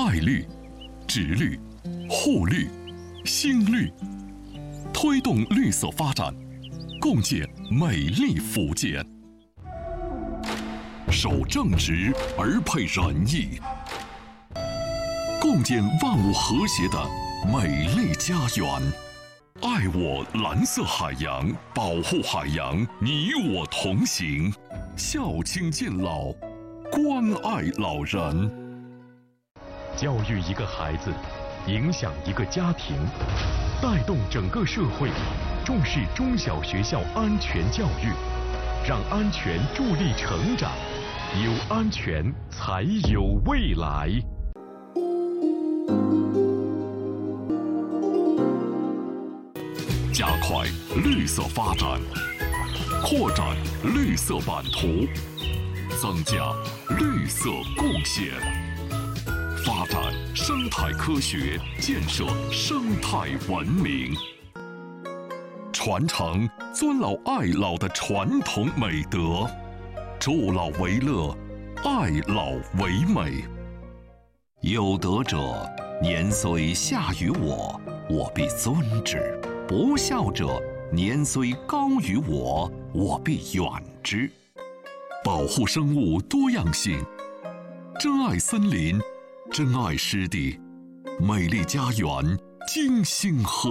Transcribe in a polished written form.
爱绿、植绿、护绿、新绿，推动绿色发展，共建美丽福建。守正直而配仁义，共建万物和谐的美丽家园。爱我蓝色海洋，保护海洋，你我同行。孝亲敬老，关爱老人。 教育一个孩子，影响一个家庭，带动整个社会，重视中小学校安全教育，让安全助力成长，有安全才有未来。 加快绿色发展，扩展绿色版图，增加绿色贡献，发展生态科学，建设生态文明，传承尊老爱老的传统美德，助老为乐，爱老为美。有德者，年虽下于我，我必尊之；不孝者，年虽高于我，我必远之。保护生物多样性，珍爱森林，珍爱湿地，美丽家园，精心呵